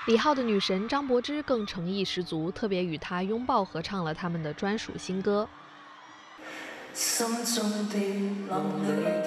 李浩的女神张柏芝更诚意十足，特别与他拥抱合唱了他们的专属新歌。 心中的浪里